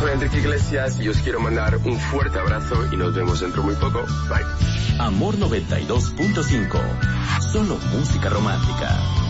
soy Enrique Iglesias y os quiero mandar un fuerte abrazo y nos vemos dentro muy poco. Bye. Amor 92.5. Solo música romántica.